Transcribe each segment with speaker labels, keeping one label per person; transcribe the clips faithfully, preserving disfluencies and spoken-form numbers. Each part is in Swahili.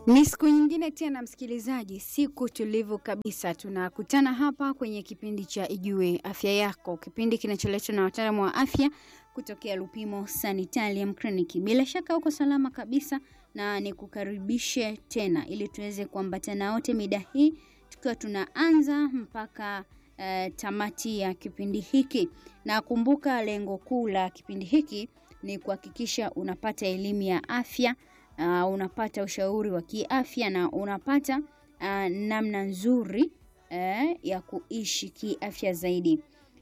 Speaker 1: Ni siku nyingine tena msikilizaji, siku tulivu kabisa. Tunakutana hapa kwenye kipindi cha Ijue Afya Yako, kipindi kinacholetwa na wataalamu wa afya kutokea Lupimo Sanitarium Clinic. Bila shaka uko salama kabisa na nikukaribishe tena ili tuweze kuambatana wote mida hii tukiwa tunaanza mpaka uh, tamati ya kipindi hiki. Na kumbuka lengo kuu la kipindi hiki ni kuhakikisha unapata elimu ya afya, Uh, unapata ushauri wa kiafya na unapata uh, namna nzuri uh, ya kuishi kiafya zaidi.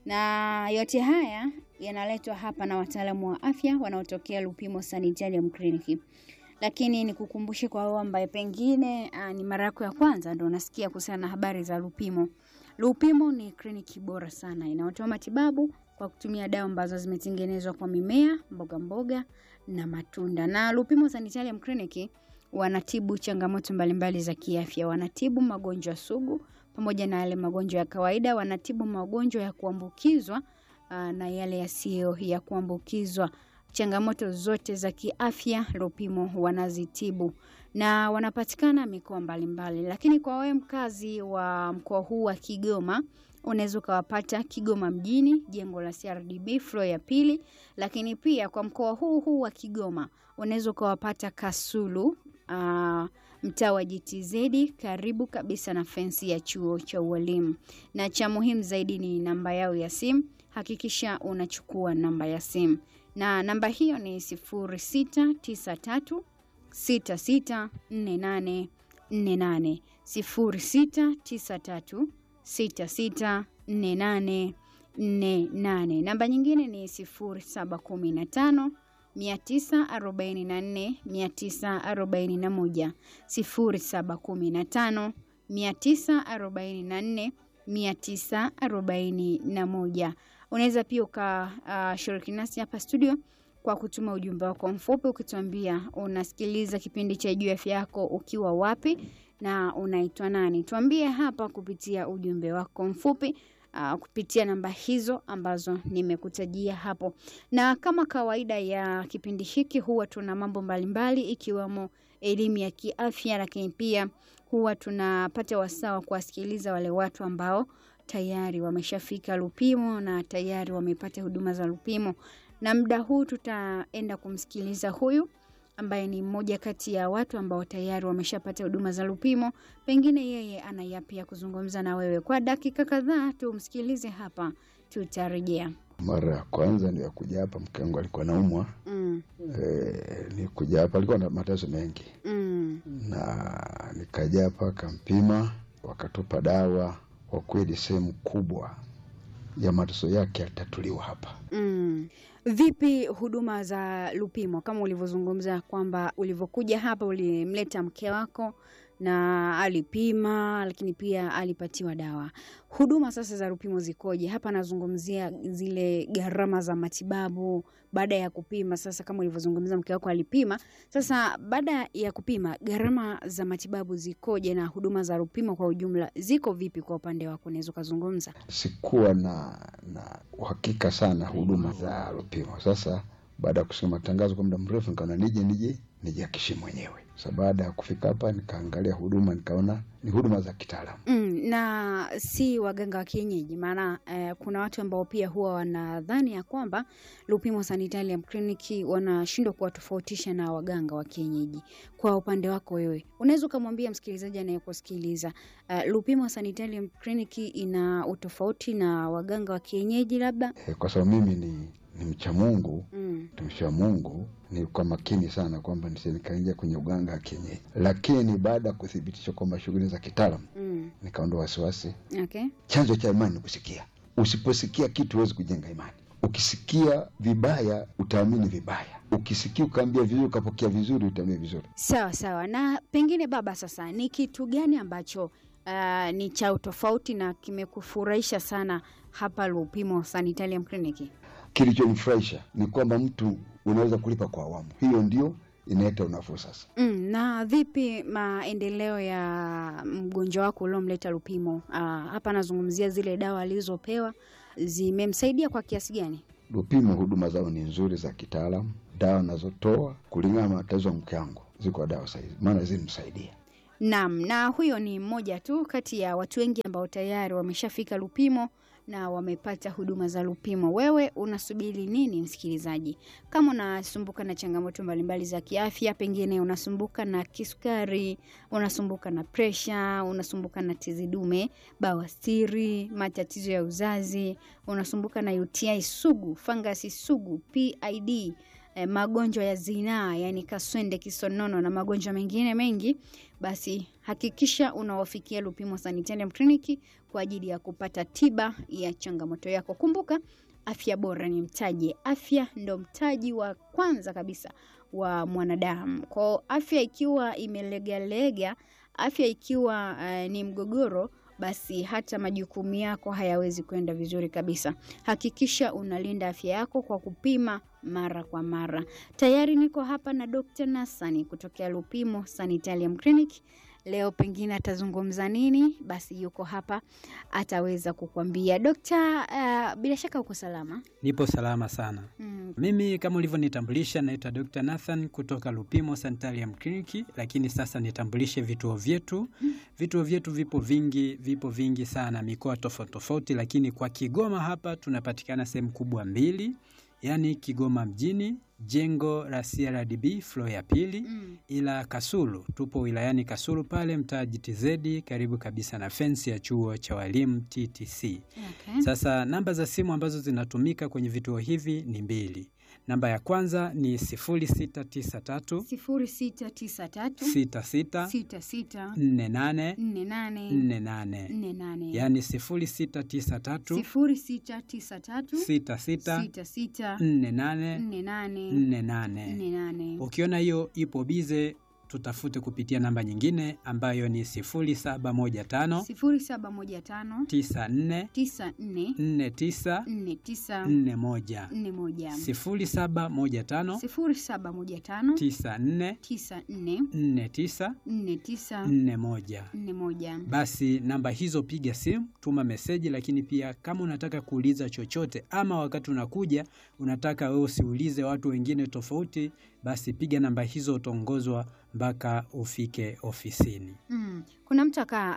Speaker 1: Na yote haya yanaletwa hapa na wataalamu wa afya wanaotokea Lupimo Sanitarium Clinic. Lakini nikukumbushe kwa wao ambaye pengine uh, ni mara yako ya kwanza ndio unasikia kuhusiana na habari za Lupimo. Lupimo ni kliniki bora sana inayotoa matibabu kwa kutumia dawa ambazo zimetengenezwa kwa mimea, mboga mboga na matunda. Na Lupimo Sanitarium Clinic wanatibu changamoto mbalimbali za kiafya. Wanatibu magonjwa sugu pamoja na yale magonjwa ya kawaida. Wanatibu magonjwa ya kuambukizwa na yale yasiyo ya kuambukizwa. Changamoto zote za kiafya Lupimo wanazitibu na wanapatikana mikoa mbalimbali. Lakini kwa wewe mkazi wa mkoa huu wa Kigoma, unaweza kuwapata Kigoma mjini, jengo la C R D B floor ya pili. Lakini pia kwa mkoa huu huu wa Kigoma, unaweza kuwapata Kasulu, uh, mtaa wa G T Z, karibu kabisa na fensi ya chuo cha ualimu. Na cha muhimu zaidi ni namba yao ya simu. Hakikisha unachukua namba ya simu. Na namba hiyo ni sifuri sita tisa tatu sita sita nne nane nne nane, sifuri sita tisa tatu sita sita nne nane nne nane. Namba nyingine ni sifuri saba kumi tano mia tisa arobaini na nne mia tisa arobaini na moja, sifuri saba kumi tano mia tisa arobaini na nne mia tisa arobaini na moja. Unaweza pia ukashiriki uh, nasi hapa studio kwa kutuma ujumbe wako mfupi ukituambia unasikiliza kipindi cha Ijue Afya Yako ukiwa wapi na unaitwa nani. Tuambie hapa kupitia ujumbe wako mfupi uh, kupitia namba hizo ambazo nimekutajia hapo. Na kama kawaida ya kipindi hiki huwa tuna mambo mbalimbali ikiwemo elimu ya kiafya, lakini pia huwa tunapata wasaa kuwasikiliza wale watu ambao tayari wameshafika Lupimo na tayari wamepata huduma za Lupimo. Na muda huu tutaenda kumsikiliza huyu ambaye ni mmoja kati ya watu ambao tayari wameshapata huduma za Lupimo. Pengine yeye ana yapi ya kuzungumza na wewe. Kwa dakika kadhaa tumsikilize hapa, tutarejea.
Speaker 2: Mara ya kwanza ndio kuja hapa mke wangu alikuwa anaumwa. Mm. Eh, nilikuja hapa alikuwa na matatizo mengi. Mm. Na nikaja hapa akampima, wakatupa dawa. Kwa kweli sehemu kubwa ya matatizo yake yatatuliwa hapa.
Speaker 1: Mm. Vipi huduma za Lupimo kama ulivyozungumza kwamba ulivyokuja hapa ulimleta mke wako na alipima lakini pia alipatiwa dawa. Huduma sasa za Lupimo zikoje? Hapa nazungumzia zile gharama za matibabu baada ya kupima. Sasa kama ulivyozungumza mke wako alipima, sasa baada ya kupima gharama za matibabu zikoje na huduma za Lupimo kwa ujumla ziko vipi kwa upande wako? Unaweza kuzungumza?
Speaker 2: Sikuwa na na uhakika sana huduma za Lupimo. Sasa baada ya kusoma tangazo kwa muda mrefu nikaona nije nije nije akishi mwenyewe. Sasa baada ya kufika hapa nikaangalia huduma nikaona ni huduma za kitaalamu.
Speaker 1: Mm, na si waganga wa kienyeji, maana eh, kuna watu ambao pia huwa wanadhani ya kwamba Lupimo Sanitarium Clinic wanashindwa kuwatofautisha na waganga wa kienyeji. Kwa upande wako wewe, unaweza kumwambia msikilizaji anayekusikiliza, uh, Lupimo Sanitarium Clinic ina utofauti na waganga wa kienyeji labda?
Speaker 2: E, kwa sababu mimi ni ni mcha Mungu, mm. Tumsha Mungu, ni kwa makini sana kwamba nisikaingia kwenye uganga wa kienyeji. Lakini baada ya kudhibitisha kwamba shughuli za kitaalamu, mm. nikaondoa wasiwasi.
Speaker 1: Okay.
Speaker 2: Chanzo cha imani ni kusikia. Usiposikia kitu huwezi kujenga imani. Ukisikia vibaya utaamini vibaya. Ukisikia ukaambia vizuri ukapokea vizuri utaamini vizuri.
Speaker 1: Sawa sawa. Na pengine baba, sasa ni kitu gani ambacho uh, ni cha tofauti na kimekufurahisha sana hapa Lupimo Sanitarium Clinic?
Speaker 2: Kilichonifurahisha ni kwamba mtu unaweza kulipa kwa awamu. Hiyo ndio inaleta unafuu sasa.
Speaker 1: Mm, na vipi maendeleo ya mgonjwa wako uliomleta Lupimo? Uh, hapa nazungumzia zile dawa alizopewa zimemsaidia kwa kiasi gani?
Speaker 2: Lupimo huduma zao ni nzuri za kitaalamu. Dawa nazotoa kulingana na matatizo ya mke wangu ziko dawa sahihi, maana zinamsaidia.
Speaker 1: Naam, na huyo ni mmoja tu kati ya watu wengi ambao tayari wameshafika Lupimo na wamepata huduma za Lupimo. Wewe unasubiri nini msikilizaji? Kama unasumbuka na changamoto mbalimbali za kiafya, pengine unasumbuka na kisukari, unasumbuka na presha, unasumbuka na tezi dume, bawasiri, matatizo ya uzazi, unasumbuka na U T I sugu, fangasi sugu, P I D, eh, magonjwa ya zinaa, yani kaswende, kisonono na magonjwa mengine mengi, basi hakikisha unawafikia Lupimo Sanitarium Clinic kwa ajili ya kupata tiba ya changamoto yako. Kumbuka, afya bora ni mtaji. Afya ndo mtaji wa kwanza kabisa wa mwanadamu. Kwa afya ikiwa imelegalega, afya ikiwa uh, ni mgogoro, basi hata majukumu yako hayawezi kwenda vizuri kabisa. Hakikisha unalinda afya yako kwa kupima mara kwa mara. Tayari niko hapa na Doctor Nassani kutokea Lupimo Sanitarium Clinic. Leo pengine atazungumza nini? Basi yuko hapa, ataweza kukwambia. Dokta, uh, bila shaka uko salama?
Speaker 3: Nipo salama sana. Mm. Mimi kama ulivyonitambulisha naitwa Doctor Nathan kutoka Lupimo Sanitarium Clinic, lakini sasa nitambulishe vituo vyetu. Mm. Vituo vyetu vipo vingi, vipo vingi sana mikoa tofauti tofauti, lakini kwa Kigoma hapa tunapatikana sehemu kubwa mbili. Yani Kigoma mjini, jengo la C R D B floor ya pili. Mm. Ila Kasulu, tupo wilayani Kasulu pale mtaa G T Z, karibu kabisa na fence ya chuo cha walimu T T C. Okay. Sasa namba za simu ambazo zinatumika kwenye vituo hivi ni mbili. Namba ya kwanza ni sifuri sita tisa tatu
Speaker 1: sifuri sita tisa tatu
Speaker 3: sita sita
Speaker 1: sita sita
Speaker 3: nne nane
Speaker 1: nne nane
Speaker 3: nne nane
Speaker 1: nne nane,
Speaker 3: yani sifuri sita tisa tatu
Speaker 1: sifuri sita tisa tatu
Speaker 3: sita sita
Speaker 1: sita sita
Speaker 3: nne nane
Speaker 1: nne nane
Speaker 3: nne nane
Speaker 1: nne nane.
Speaker 3: Ukiona hiyo ipo bize, tutafute kupitia namba nyingine ambayo ni sifuri saba moja tano
Speaker 1: sifuri saba moja tano
Speaker 3: tisa nne
Speaker 1: tisa nne
Speaker 3: nne tisa
Speaker 1: nne tisa
Speaker 3: nne moja
Speaker 1: nne moja
Speaker 3: sifuri saba moja tano
Speaker 1: sifuri saba moja tano
Speaker 3: tisa nne
Speaker 1: tisa nne
Speaker 3: nne tisa
Speaker 1: nne tisa
Speaker 3: nne moja
Speaker 1: nne moja.
Speaker 3: Basi namba hizo piga simu, tuma meseji, lakini pia kama unataka kuuliza chochote ama wakati unakuja unataka wewe usiulize watu wengine tofauti, basi piga namba hizo, utaongozwa mpaka ufike ofisini.
Speaker 1: Mm. Kuna mtu aka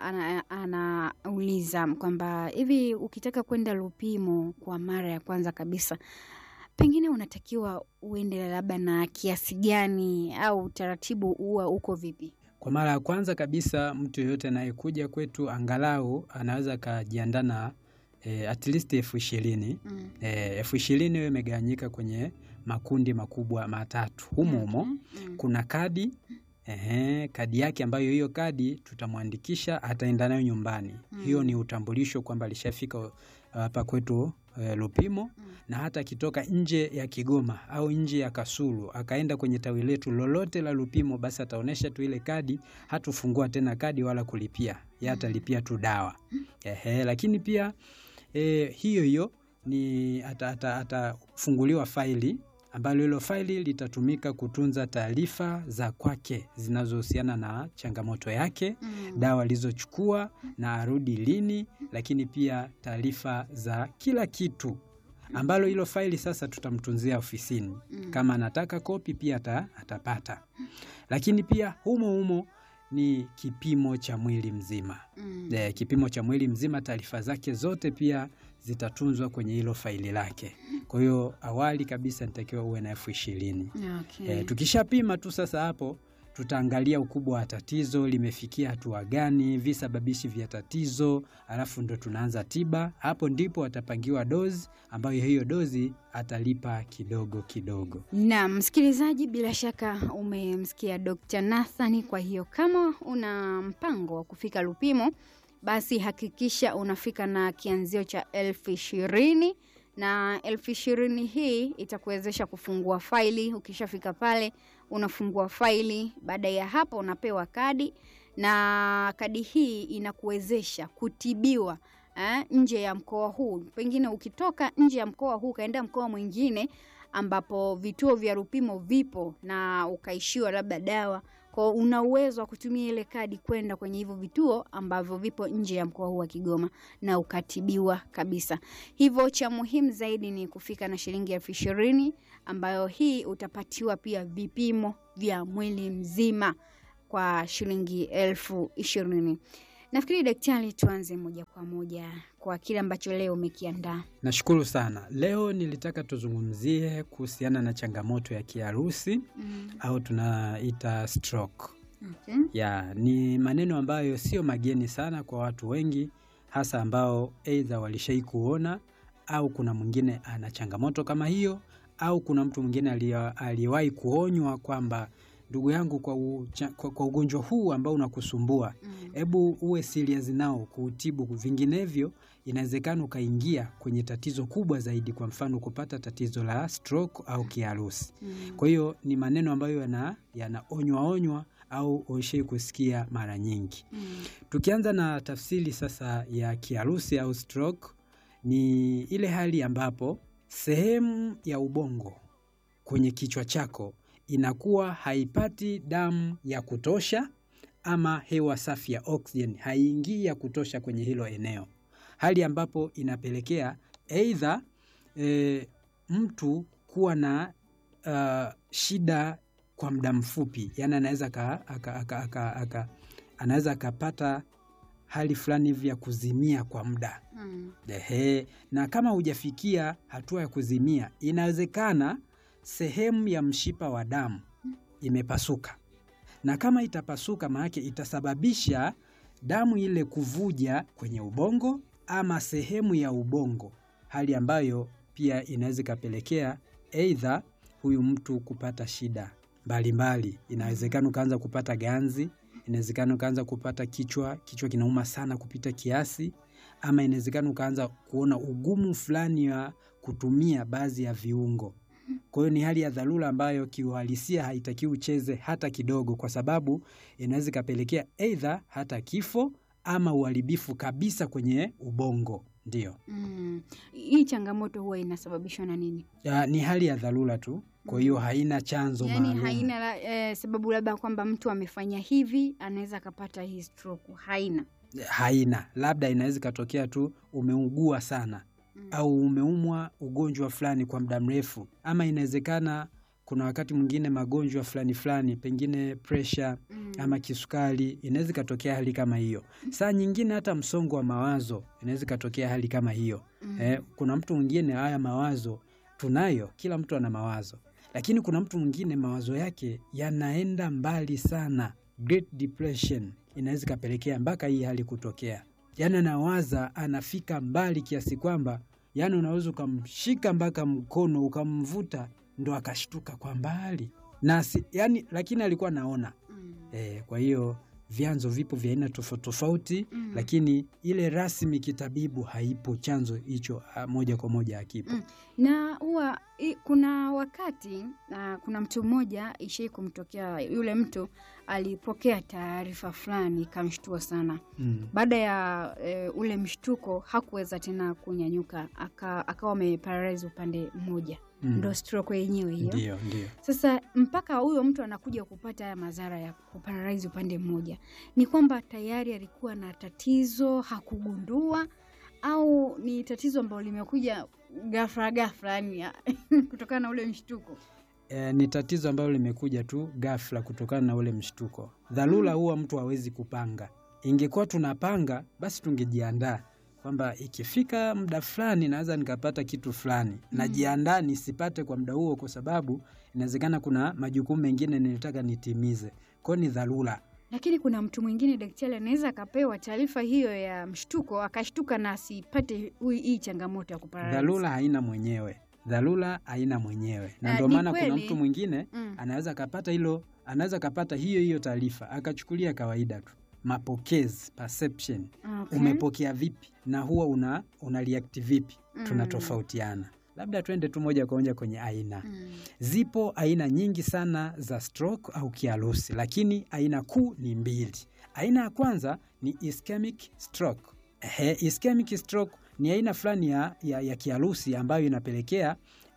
Speaker 1: anauliza ana kwamba hivi ukitaka kwenda Lupimo kwa mara ya kwanza kabisa, pengine unatakiwa uende labda na kiasi gani au utaratibu huwa uko vipi?
Speaker 3: Kwa mara ya kwanza kabisa mtu yeyote anayekuja kwetu angalau anaweza kajiandaa na e, at least elfu ishirini. Mm. E, elfu ishirini hiyo imegawanyika kwenye makundi makubwa matatu. Humo humo. Okay. Mm. Kuna kadi. Ehe, kadi yake ambayo hiyo kadi tutamwandikisha, ataenda nayo nyumbani. Mm. Hiyo ni utambulisho kwamba alishafika hapa kwetu e, Lupimo. Mm. Na hata akitoka nje ya Kigoma au nje ya Kasulu akaenda kwenye tawi letu lolote la Lupimo, basi ataonesha tu ile kadi, hatufungua tena kadi wala kulipia. Yeye atalipia tu dawa. Ehe, lakini pia e, hiyo hiyo ni atafunguliwa ata, ata faili ambalo hilo faili litatumika kutunza taarifa za kwake zinazohusiana na changamoto yake. Mm. Dawa alizochukua na arudi lini, lakini pia taarifa za kila kitu ambalo hilo faili sasa tutamtunzia ofisini. Mm. Kama anataka kopi pia ata, atapata. Lakini pia humo humo ni kipimo cha mwili mzima. Mm. E, kipimo cha mwili mzima, taarifa zake zote pia zitatunzwa kwenye hilo faili lake. Kwa hiyo awali kabisa nitakiwa uwe na elfu ishirini. Okay. E, tukishapima tu sasa hapo tutaangalia ukubwa wa tatizo, limefikia hatua gani, visababishi vya tatizo, alafu ndo tunaanza tiba. Hapo ndipo atapangiwa dozi ambayo hiyo dozi atalipa kidogo kidogo.
Speaker 1: Na msikilizaji, bila shaka umemsikia Doctor Nathan. Kwa hiyo kama una mpango wa kufika Lupimo, basi hakikisha unafika na kianzio cha elfu ishirini. Na elfu ishirini hii itakuwezesha kufungua faili. Ukishafika pale unafungua faili, baada ya hapo unapewa kadi, na kadi hii inakuwezesha kutibiwa eh, nje ya mkoa huu. Pengine ukitoka nje ya mkoa huu kaenda mkoa mwingine ambapo vituo vya Lupimo vipo na ukaishiwa labda dawa, kwa una uwezo wa kutumia ile kadi kwenda kwenye hivyo vituo ambavyo vipo nje ya mkoa huu wa Kigoma na ukatibiwa kabisa. Hivyo cha muhimu zaidi ni kufika na shilingi elfu ishirini ambayo hii utapatiwa pia vipimo vya mwili mzima kwa shilingi elfu ishirini. Nafikiri daktari, tuanze moja kwa moja kwa kile ambacho leo umekiandaa.
Speaker 3: Nashukuru sana. Leo nilitaka tuzungumzie kuhusiana na changamoto ya kiharusi mm. au tunaita stroke. Okay. Ya, ni maneno ambayo sio mageni sana kwa watu wengi, hasa ambao aidha walishai kuona au kuna mwingine ana changamoto kama hiyo, au kuna mtu mwingine aliyewahi kuonywa kwamba ndugu yangu kwa, u, kwa, kwa ugonjwa huu ambao unakusumbua, hebu mm. uwe serious nao kuutibu, vinginevyo inawezekana ukaingia kwenye tatizo kubwa zaidi, kwa mfano kupata tatizo la stroke au kiharusi. Mm. Kwa hiyo ni maneno ambayo yana yanaonywa onywa au ushai kusikia mara nyingi. Mm. Tukianza na tafsiri sasa ya kiharusi au stroke, ni ile hali ambapo sehemu ya ubongo kwenye kichwa chako inakuwa haipati damu ya kutosha ama hewa safi ya oxygen haingii ya kutosha kwenye hilo eneo. Hali ambapo inapelekea aidha e, mtu kuwa na uh, shida kwa muda mfupi, yani anaweza ka, aka, aka, aka, aka, anaweza akapata hali fulani hivi ya kuzimia kwa muda. Mm. Ehe, na kama hujafikia hatua ya kuzimia, inawezekana sehemu ya mshipa wa damu imepasuka. Na kama itapasuka, maana itasababisha damu ile kuvuja kwenye ubongo ama sehemu ya ubongo, hali ambayo pia inaweza kapelekea aidha huyu mtu kupata shida mbalimbali. Inawezekana kaanza kupata ganzi, inawezekana kaanza kupata kichwa, kichwa kinauma sana kupita kiasi, ama inawezekana kaanza kuona ugumu fulani wa kutumia baadhi ya viungo. Kwa hiyo ni hali ya dharura ambayo kiuhalisia haitakiwi ucheze hata kidogo, kwa sababu inaweza kapelekea aidha hata kifo ama uharibifu kabisa kwenye ubongo. Ndio.
Speaker 1: Mm. Hii changamoto huwa inasababishwa na nini?
Speaker 3: Ya, ni hali ya dharura tu. Kwa hiyo haina chanzo
Speaker 1: yani
Speaker 3: maalum.
Speaker 1: Haina eh, sababu labda kwamba mtu amefanya hivi anaweza kapata hii stroke. Haina.
Speaker 3: Haina. Labda inaweza katokea tu umeugua sana. Mm. Au umeumwa ugonjwa fulani kwa muda mrefu, ama inawezekana kuna wakati mwingine magonjwa fulani fulani, pengine pressure mm. ama kisukari, inaweza katokea hali kama hiyo. Saa nyingine hata msongo wa mawazo inaweza katokea hali kama hiyo. Mm. Eh, kuna mtu mwingine haya mawazo tunayo, kila mtu ana mawazo, lakini kuna mtu mwingine mawazo yake yanaenda mbali sana. Great depression inaweza kapelekea mpaka hii hali kutokea. Yaani anawaza anafika mbali kiasi kwamba yani unaweza kumshika mpaka mkono ukamvuta ndo akashtuka kwa mbali. Na yani lakini alikuwa naona. Mm. Eh, kwa hiyo vyanzo vipo vya aina tofauti tofauti, mm. lakini ile rasmi kitabibu haipo, chanzo hicho moja kwa moja hakipo. Mm.
Speaker 1: Na huwa kuna wakati na kuna mtu mmoja ishai kumtokea, yule mtu alipokea taarifa fulani kamshtua sana. Mm. Baada ya e, ule mshtuko hakuweza tena kunyanyuka, aka akawa ameparalyze upande mmoja. Mm. Ndio stroke yenyewe hiyo.
Speaker 3: Ndio, ndio.
Speaker 1: Sasa mpaka huyo mtu anakuja kupata haya madhara ya kuparalyze upande mmoja, ni kwamba tayari alikuwa na tatizo hakugundua, au ni tatizo ambalo limekuja ghafla ghafla yani kutokana na ule mshtuko?
Speaker 3: E, ni tatizo ambalo limekuja tu ghafla kutokana na ule mshtuko. Dharura huwa mtu hawezi kupanga. Ingekuwa tunapanga basi tungejiandaa kwamba ikifika muda fulani naweza nikapata kitu fulani. Mm. Najiandaa nisipate kwa muda huo, kwa sababu inawezekana kuna majukumu mengine nilitaka nitimize. Kwa ni dharura.
Speaker 1: Lakini kuna mtu mwingine daktari anaweza akapewa taarifa hiyo ya mshtuko akashtuka na asipate hii changamoto ya kuparalyze.
Speaker 3: Dharura haina mwenyewe. Dharura haina mwenyewe. Na ndio maana kuna mtu mwingine mm. anaweza kapata hilo, anaweza kapata hiyo hiyo taarifa akachukulia kawaida tu. Mapokezi, perception. Okay. Umepokea vipi na huwa una una react vipi? Mm. Tunatofautiana. Labda twende tu moja kwa moja kwenye aina. Mm. Zipo aina nyingi sana za stroke au kiharusi, lakini aina kuu ni mbili. Aina ya kwanza ni ischemic stroke. Ehe, ischemic stroke ni aina fulani ya, ya, ya kiharusi ambayo inapelekea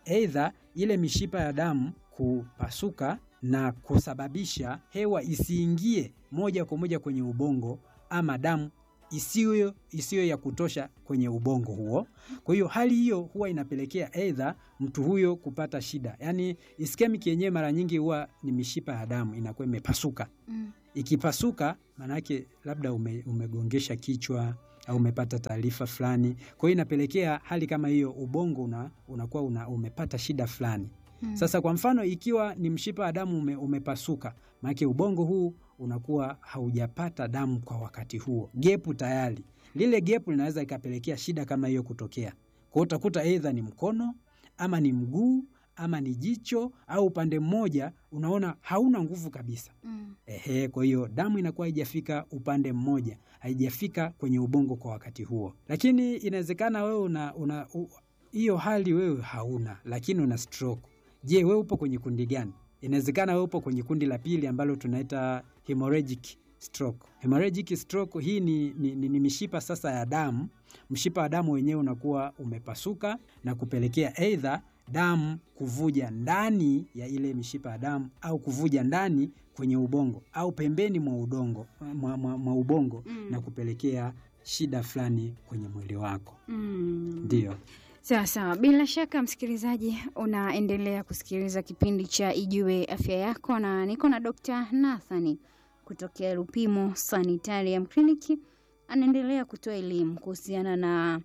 Speaker 3: Aidha ile mishipa ya damu kupasuka na kusababisha hewa isiingie moja kwa moja kwenye ubongo, ama damu isiyo isiyo ya kutosha kwenye ubongo huo. Kwa hiyo hali hiyo huwa inapelekea aidha mtu huyo kupata shida. Yaani ischemic yenyewe mara nyingi huwa ni mishipa ya damu inakuwa imepasuka. Mm. Ikipasuka maana yake labda ume, umegongesha kichwa au umepata taarifa fulani. Kwa hiyo inapelekea hali kama hiyo ubongo una, unakuwa una, umepata shida fulani. Hmm. Sasa kwa mfano ikiwa ni mshipa wa damu ume, umepasuka, maana ubongo huu unakuwa haujapata damu kwa wakati huo. Gepu tayari. Lile gepu linaweza ikapelekea shida kama hiyo kutokea. Kwa utakuta aidha ni mkono ama ni mguu ama ni jicho au upande mmoja unaona hauna nguvu kabisa. Mm. Ehe, kwa hiyo damu inakuwa haijafika upande mmoja, haijafika kwenye ubongo kwa wakati huo. Lakini inawezekana wewe una una hiyo hali wewe hauna, lakini una stroke. Je, wewe upo kwenye kundi gani? Inawezekana wewe upo kwenye kundi la pili ambalo tunaita hemorrhagic stroke. Hemorrhagic stroke hii ni, ni, ni, ni mishipa sasa ya damu. Mshipa wa damu wenyewe unakuwa umepasuka na kupelekea aidha damu kuvuja ndani ya ile mishipa ya damu au kuvuja ndani kwenye ubongo au pembeni mwa udongo mwa, mwa, mwa ubongo. Mm. Na kupelekea shida fulani kwenye mwili wako. Mm. Ndio.
Speaker 1: Sawa sawa, bila shaka msikilizaji unaendelea kusikiliza kipindi cha Ijue Afya Yako, na niko na Doctor Nathan kutokea Lupimo Sanitarium Clinic. Anaendelea kutoa elimu kuhusiana na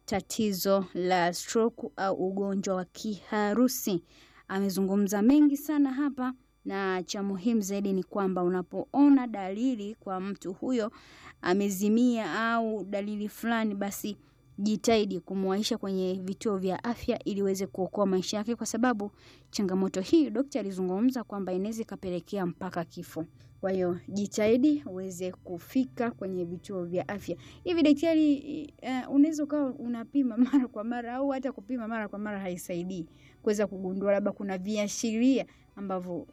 Speaker 1: tatizo la stroke au ugonjwa wa kiharusi. Amezungumza mengi sana hapa, na cha muhimu zaidi ni kwamba unapoona dalili kwa mtu huyo amezimia au dalili fulani, basi jitahidi kumwaisha kwenye vituo vya afya ili uweze kuokoa maisha yake, kwa sababu changamoto hii daktari alizungumza kwamba inaweza kapelekea mpaka kifo. Kwa hiyo jitahidi uweze kufika kwenye vituo vya afya. Hivi daktari, uh, unaweza ukawa unapima mara kwa mara au hata kupima mara kwa mara haisaidii kuweza kugundua labda kuna viashiria ambavyo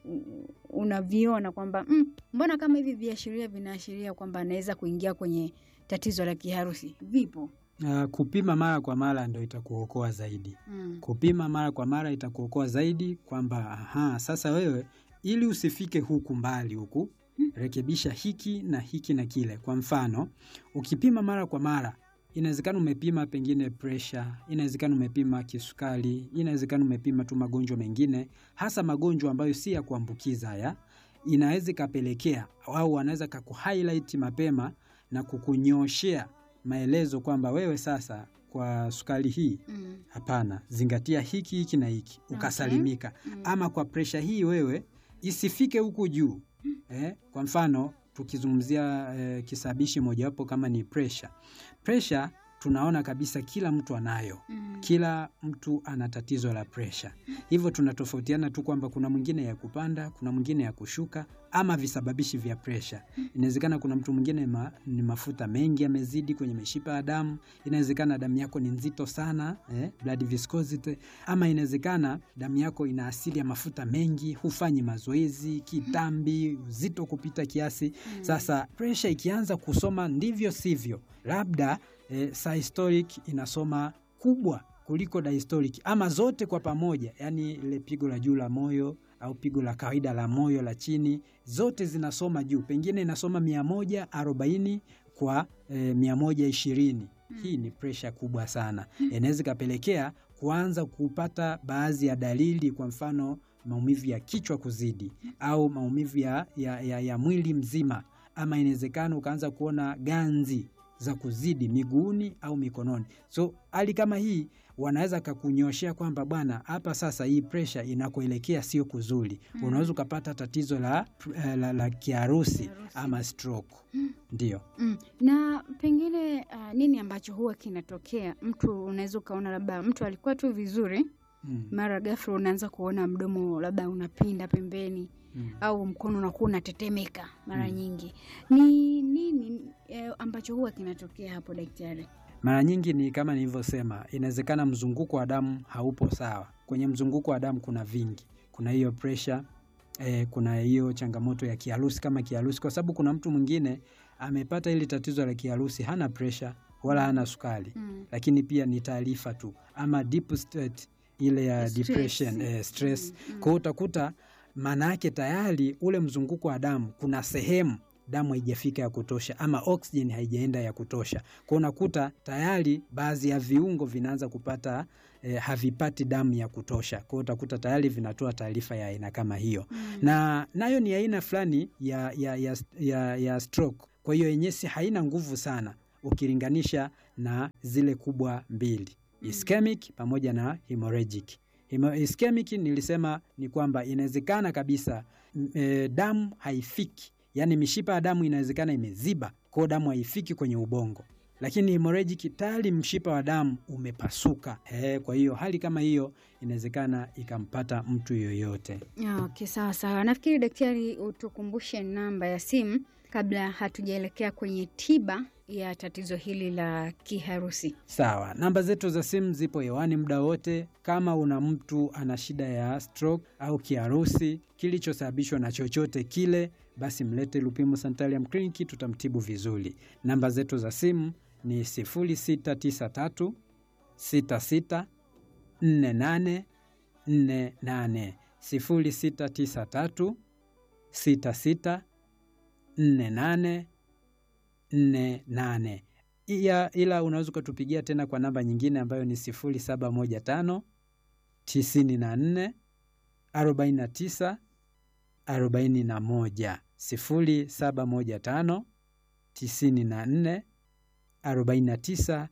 Speaker 1: unaviona kwamba mm, mbona kama hivi viashiria vinaashiria kwamba anaweza kuingia kwenye tatizo la kiharusi? Vipo.
Speaker 3: Uh, kupima mara kwa mara ndio itakuokoa zaidi. Mm. Kupima mara kwa mara itakuokoa zaidi kwamba aha, sasa wewe ili usifike huku mbali huku, mm, rekebisha hiki na hiki na kile. Kwa mfano, ukipima mara kwa mara, inawezekana umepima pengine pressure, inawezekana umepima kisukari, inawezekana umepima tu magonjwa mengine, hasa magonjwa ambayo si ya kuambukiza haya, inaweza kapelekea au anaweza kukuhighlight mapema na kukunyoshea maelezo kwamba wewe sasa kwa sukari hii hapana, mm, zingatia hiki hiki na hiki ukasalimika. Okay. Mm. Ama kwa presha hii wewe isifike huku juu. Mm. Eh, kwa mfano tukizungumzia eh, kisabishi mojawapo kama ni presha. Presha tunaona kabisa kila mtu anayo. Mm. Kila mtu ana tatizo la presha. Hivyo tunatofautiana tu kwamba kuna mwingine ya kupanda, kuna mwingine ya kushuka, ama visababishi vya presha. Inawezekana kuna mtu mwingine ma, ni mafuta mengi yamezidi kwenye mishipa ya damu, inawezekana damu yako ni nzito sana, eh, blood viscosity, ama inawezekana damu yako ina asili ya mafuta mengi, hufanyi mazoezi, kitambi, uzito kupita kiasi. Mm. Sasa presha ikianza kusoma ndivyo sivyo, labda eh, systolic inasoma kubwa kuliko diastolic, ama zote kwa pamoja, yani ile pigo la juu la moyo au pigo la kawaida la moyo la chini, zote zinasoma juu. Pengine inasoma mia moja arobaini kwa e, mia moja ishirini. Mm. Hii ni pressure kubwa sana. Mm. Inaweza kapelekea kuanza kupata baadhi ya dalili, kwa mfano maumivu ya kichwa kuzidi, au maumivu ya, ya, ya, ya mwili mzima, ama inawezekana ukaanza kuona ganzi za kuzidi miguuni au mikononi. So hali kama hii wanaweza kukunyoshea kwamba bwana, hapa sasa hii pressure inakoelekea sio kuzuri. Mm. Unaweza kupata tatizo la la, la, la kiharusi ama stroke. Mm. Ndio.
Speaker 1: Mm. Na pengine uh, nini ambacho huwa kinatokea? Mtu unaweza kaona labda mtu alikuwa tu vizuri, mm, mara ghafla unaanza kuona mdomo labda unapinda pembeni. Mm. Au mkono unakuwa unatetemeka mara, mm, nyingi. Ni nini eh, ambacho huwa kinatokea hapo daktari?
Speaker 3: Mara nyingi ni kama nilivyosema, inawezekana mzunguko wa damu haupo sawa. Kwenye mzunguko wa damu kuna vingi. Kuna hiyo pressure, eh, kuna hiyo changamoto ya kiharusi kama kiharusi, kwa sababu kuna mtu mwingine amepata ile tatizo la kiharusi, hana pressure wala hana sukari. Mm. Lakini pia ni taarifa tu, ama deep state ile ya
Speaker 1: Stress.
Speaker 3: depression, eh, stress.
Speaker 1: Mm, mm.
Speaker 3: Kwa hiyo utakuta maana yake tayari ule mzunguko wa damu kuna sehemu damu haijafika ya kutosha ama oxygen haijaenda ya kutosha. Kwa hiyo unakuta tayari baadhi ya viungo vinaanza kupata eh, havipati damu ya kutosha. Kwa hiyo utakuta tayari vinatoa taarifa ya aina kama hiyo. Mm. Na nayo ni aina fulani ya ya ya, ya, ya stroke. Kwa hiyo yenyewe si haina nguvu sana ukilinganisha na zile kubwa mbili. Mm. Ischemic pamoja na hemorrhagic. Ischemic nilisema ni kwamba inawezekana kabisa e, damu haifiki. Yaani mishipa ya damu inawezekana imeziba, kwa damu haifiki kwenye ubongo. Lakini hemorrhagic tayari mshipa wa damu umepasuka. Eh, kwa hiyo hali kama hiyo inawezekana ikampata mtu yoyote.
Speaker 1: Okay, sawa sawa. Nafikiri daktari utukumbushe namba ya simu kabla hatujaelekea kwenye tiba ya tatizo hili la kiharusi.
Speaker 3: Sawa, namba zetu za simu zipo hewani muda wote. Kama una mtu ana shida ya stroke au kiharusi kilichosababishwa na chochote kile, basi mlete Lupimo Sanitarium Clinic, tutamtibu vizuri. Namba zetu za simu ni sifuri sita tisa tatu sita sita nne nane nne nane, sifuri sita tisa tatu sita sita nne nane nne nane. Ia, ila unaweza kutupigia tena kwa namba nyingine ambayo ni sifuri saba moja tano tisini na nne arobaini na tisa arobaini na moja, sifuri saba moja tano tisini na nne arobaini na tisa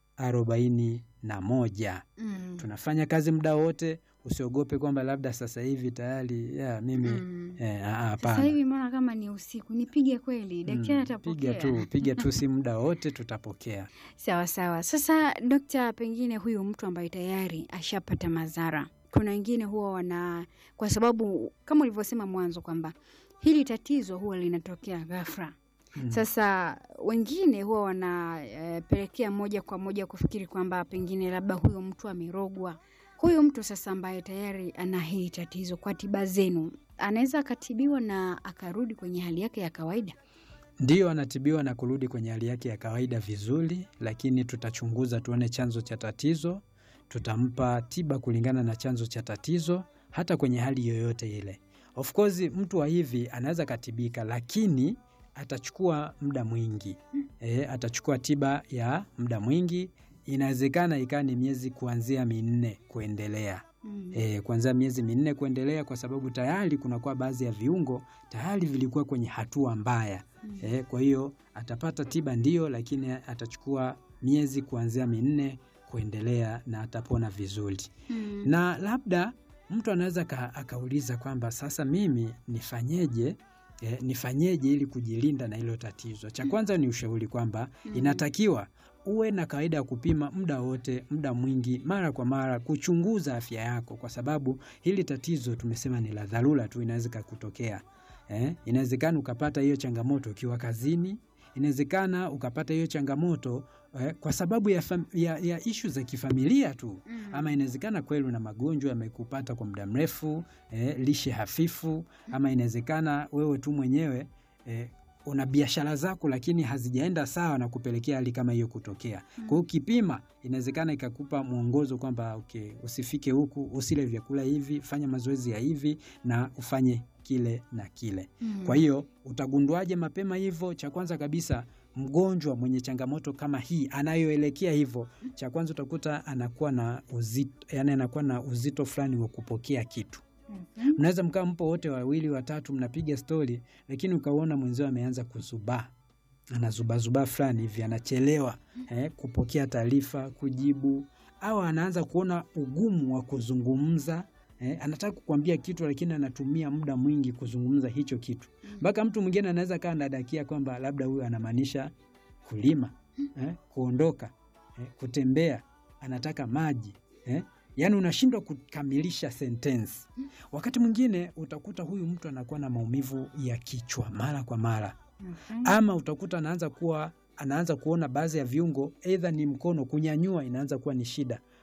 Speaker 3: arobaini na moja. Mm. Tunafanya kazi muda wote. Usiogope kwamba labda sasa hivi tayari ya mimi mm. eh, hapana.
Speaker 1: Sasa hivi mbona kama ni usiku nipige kweli? Daktari
Speaker 3: mm,
Speaker 1: atapokea.
Speaker 3: Piga tu, piga tu si muda wote tutapokea.
Speaker 1: Sawa sawa. Sasa daktari, pengine huyu mtu ambaye tayari ashapata madhara, kuna wengine huwa wana, kwa sababu kama ulivyosema mwanzo kwamba hili tatizo huwa linatokea ghafla. Mm. Sasa wengine huwa wanapelekea e, moja kwa moja kufikiri kwamba pengine labda huyo mtu amerogwa. Huyo mtu sasa ambaye tayari ana hili tatizo, kwa tiba zenu anaweza akatibiwa na akarudi kwenye hali yake ya kawaida?
Speaker 3: Ndiyo, anatibiwa na kurudi kwenye hali yake ya kawaida vizuri, lakini tutachunguza tuone chanzo cha tatizo, tutampa tiba kulingana na chanzo cha tatizo hata kwenye hali yoyote ile. Of course mtu wa hivi anaweza katibika, lakini atachukua muda mwingi. E, atachukua tiba ya muda mwingi. Inawezekana ikawa ni miezi kuanzia minne kuendelea. Mm. E, kuanzia miezi minne kuendelea, kwa sababu tayari kuna kwa baadhi ya viungo tayari vilikuwa kwenye hatua mbaya. Mm. E, kwa hiyo atapata tiba ndio, lakini atachukua miezi kuanzia minne kuendelea na atapona vizuri. Mm. Na labda mtu anaweza ka, akauliza kwamba sasa mimi nifanyeje? E, nifanyeje ili kujilinda na hilo tatizo? Cha kwanza ni ushauri kwamba mm. inatakiwa uwe na kawaida ya kupima muda wote, muda mwingi, mara kwa mara, kuchunguza afya yako, kwa sababu hili tatizo tumesema ni la dharura tu, inaweza kutokea. Eh, inawezekana ukapata hiyo changamoto ukiwa kazini, inawezekana ukapata hiyo changamoto eh, kwa sababu ya, fam, ya, ya issue za kifamilia tu. Mm. Ama inawezekana kweli una magonjwa yamekupata kwa muda mrefu, eh, lishe hafifu, ama inawezekana wewe tu mwenyewe eh, una biashara zako lakini hazijaenda sawa na kupelekea hali kama hiyo kutokea. Mm. Kwa hiyo kipima inawezekana ikakupa mwongozo kwamba okay, usifike huku, usile vyakula hivi, fanya mazoezi ya hivi na ufanye kile na kile. Mm. Kwa hiyo utagunduaje mapema hivyo? Cha kwanza kabisa, mgonjwa mwenye changamoto kama hii anayoelekea hivyo, cha kwanza utakuta anakuwa na uzito, yani anakuwa na uzito fulani wa kupokea kitu. Mm-hmm. Mnaweza mkaa mpo wote wawili watatu mnapiga story, lakini ukaona mwenzao ameanza kuzubaa. Anazuba zuba fulani hivi, anachelewa eh, kupokea taarifa, kujibu, au anaanza kuona ugumu wa kuzungumza. Eh, anataka kukwambia kitu lakini anatumia muda mwingi kuzungumza hicho kitu. Mpaka mtu mwingine anaweza kaa ndadakia kwamba labda huyu anamaanisha kulima, eh, kuondoka, eh, kutembea, anataka maji, eh. Yaani unashindwa kukamilisha sentence. Wakati mwingine utakuta huyu mtu anakuwa na maumivu ya kichwa mara kwa mara. Mm-hmm. Ama utakuta anaanza kuwa anaanza kuona baadhi ya viungo, either ni mkono kunyanyua inaanza kuwa ni shida.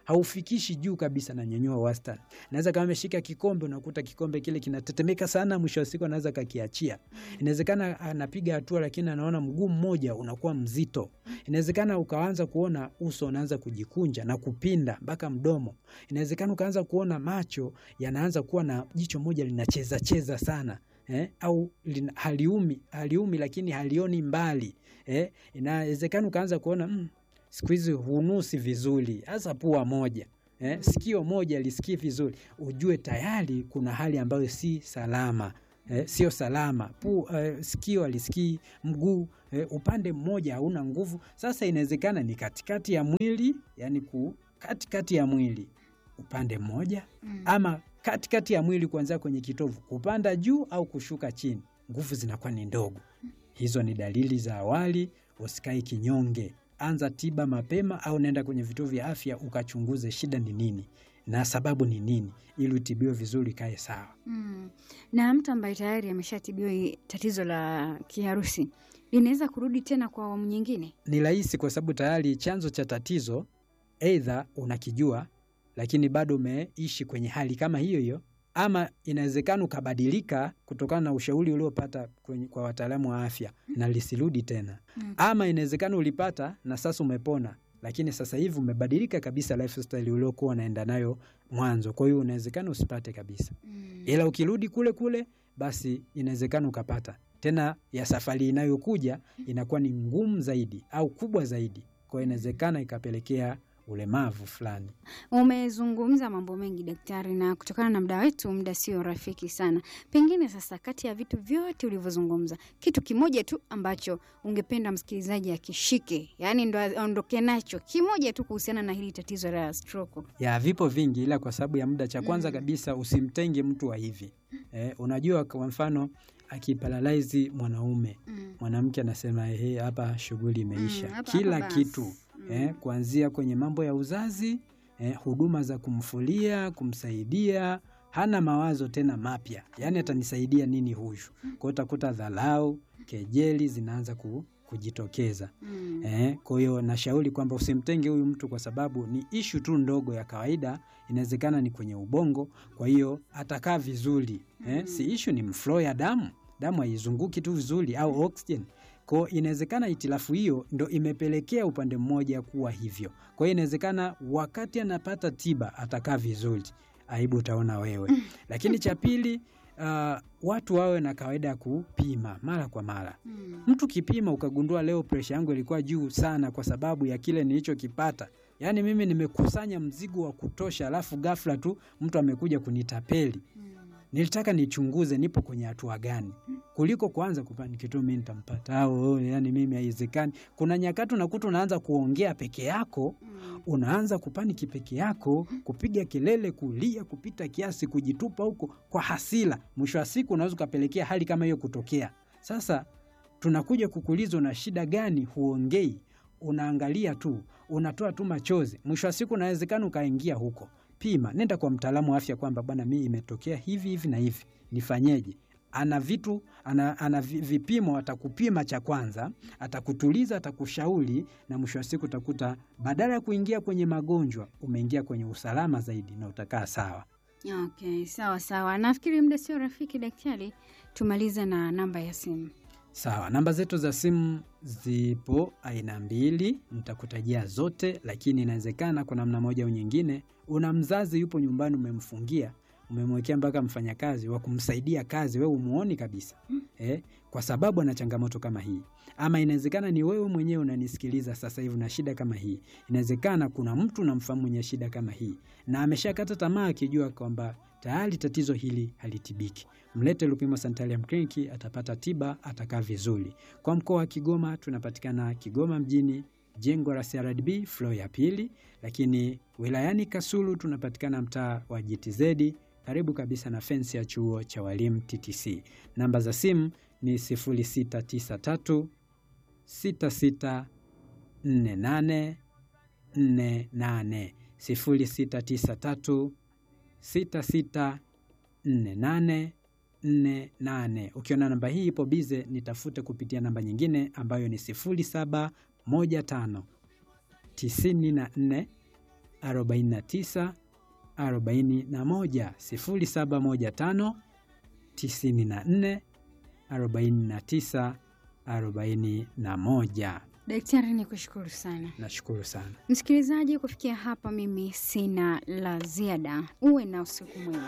Speaker 3: haufikishi juu kabisa, na nyanyua wastani. Naweza kama ameshika kikombe, unakuta kikombe kile kinatetemeka sana, mwisho wa siku anaweza kakiachia. Inawezekana anapiga hatua lakini anaona mguu mmoja unakuwa mzito. Inawezekana ukaanza kuona uso unaanza kujikunja na kupinda mpaka mdomo. Inawezekana ukaanza kuona macho yanaanza kuwa na jicho moja linacheza cheza sana. Eh, au lina, haliumi, haliumi lakini halioni mbali. Eh, inawezekana ukaanza kuona mm, siku hizi hunusi vizuri, hasa pua moja. Eh, sikio moja lisikii vizuri. Ujue tayari kuna hali ambayo si salama. Eh, sio salama. Pu, uh, sikio alisikii, mguu eh, upande mmoja hauna nguvu. Sasa inawezekana ni katikati ya mwili, yani ku katikati ya mwili upande mmoja, mm. ama katikati ya mwili kuanzia kwenye kitovu kupanda juu au kushuka chini, nguvu zinakuwa ni ndogo. Hizo ni dalili za awali. Usikai kinyonge, anza tiba mapema, au nenda kwenye vituo vya afya ukachunguze shida ni nini na sababu ni nini, ili utibiwe vizuri, kae sawa.
Speaker 1: Mm. Na mtu ambaye tayari ameshatibiwa tatizo la kiharusi, linaweza kurudi tena kwa awamu nyingine?
Speaker 3: Ni rahisi, kwa sababu tayari chanzo cha tatizo aidha unakijua lakini bado umeishi kwenye hali kama hiyo hiyo, ama inawezekana ukabadilika kutokana na ushauri uliopata kwa wataalamu wa afya na lisirudi tena. Mm. Ama inawezekana ulipata na sasa umepona, lakini sasa hivi umebadilika kabisa lifestyle uliokuwa unaenda nayo mwanzo. Kwa hiyo inawezekana usipate kabisa. Mm. Ila ukirudi kule kule, basi inawezekana ukapata. Tena ya safari inayokuja inakuwa ni ngumu zaidi au kubwa zaidi. Kwa hiyo inawezekana ikapelekea ulemavu fulani.
Speaker 1: Umezungumza mambo mengi daktari, na kutokana na muda wetu, muda sio rafiki sana. Pengine sasa, kati ya vitu vyote ulivyozungumza, kitu kimoja tu ambacho ungependa msikilizaji akishike, yani ndo aondoke nacho, kimoja tu kuhusiana na hili tatizo la stroke.
Speaker 3: Ya vipo vingi, ila kwa sababu ya muda, cha kwanza mm. kabisa usimtenge mtu wa hivi. Eh, unajua kwa mfano akiparalyze mwanaume, mm. mwanamke anasema ehe, hapa shughuli imeisha. Mm, hapa, kila hapa kitu mm. eh, kuanzia kwenye mambo ya uzazi, eh, huduma za kumfulia, kumsaidia, hana mawazo tena mapya. Yaani atanisaidia nini huyu? Kwa utakuta dharau, kejeli zinaanza ku, kujitokeza. Mm. Eh, kwa hiyo nashauri kwamba usimtenge huyu mtu, kwa sababu ni issue tu ndogo ya kawaida, inawezekana ni kwenye ubongo, kwa hiyo atakaa vizuri. Eh, mm. si issue ni mflow ya damu. Damu haizunguki tu vizuri au oxygen. Kwa inawezekana itilafu hiyo ndo imepelekea upande mmoja kuwa hivyo. Kwa hiyo inawezekana wakati anapata tiba atakaa vizuri. Aibu utaona wewe. Lakini cha pili, uh, watu wawe na kawaida ya kupima mara kwa mara. Mm. Mtu kipima ukagundua leo pressure yangu ilikuwa juu sana kwa sababu ya kile nilichokipata. Yaani mimi nimekusanya mzigo wa kutosha, alafu ghafla tu mtu amekuja kunitapeli. Mm. Nilitaka nichunguze nipo kwenye hatua gani, kuliko kuanza kupaniki tu mimi nitampata au yani mimi haiwezekani. Kuna nyakati unakuta unaanza kuongea peke yako, unaanza kupaniki peke yako, kupiga kelele, kulia kupita kiasi, kujitupa huko kwa hasira. Mwisho wa siku unaweza kupelekea hali kama hiyo kutokea. Sasa tunakuja kukuuliza na shida gani, huongei, unaangalia tu, unatoa tu machozi. Mwisho wa siku unawezekana ukaingia huko. Pima, nenda kwa mtaalamu wa afya kwamba bwana mimi imetokea hivi hivi na hivi, nifanyeje? Ana vitu, ana, ana vipimo, atakupima cha kwanza, atakutuliza, atakushauri, na mwisho wa siku utakuta badala ya kuingia kwenye magonjwa umeingia kwenye usalama zaidi na utakaa sawa.
Speaker 1: Okay, sawa sawa. Nafikiri muda sio rafiki daktari, tumalize na namba ya simu.
Speaker 3: Sawa, namba zetu za simu zipo aina mbili, nitakutajia zote, lakini inawezekana kwa namna moja au nyingine una mzazi yupo nyumbani, umemfungia, umemwekea mpaka mfanyakazi wa kumsaidia kazi, wewe umuoni kabisa. Hmm. Eh, kwa sababu ana changamoto kama hii. Ama inawezekana ni wewe mwenyewe unanisikiliza sasa hivi na shida kama hii. Inawezekana kuna mtu unamfahamu mwenye shida kama hii na ameshakata tamaa akijua kwamba tayari tatizo hili halitibiki. Mlete Lupimo Sanitarium Clinic, atapata tiba, atakaa vizuri. Kwa mkoa wa Kigoma tunapatikana Kigoma mjini, jengo la C R D B floor ya pili, lakini wilayani Kasulu tunapatikana mtaa wa G T Z, karibu kabisa na fence ya chuo cha walimu T T C. Namba za simu ni sifuri sita tisa tatu sita sita nne nane nne nane, sifuri sita tisa tatu sita sita nne nane nne nane. Ukiona namba hii ipo bize, nitafute kupitia namba nyingine ambayo ni sifuri saba moja tano tisini na nne arobaini na tisa arobaini na moja, sifuri saba moja tano tisini na nne arobaini na tisa arobaini na moja.
Speaker 1: Daktari, nikushukuru sana.
Speaker 3: Nashukuru sana.
Speaker 1: Msikilizaji, kufikia hapa mimi sina la ziada. Uwe na usiku mwema.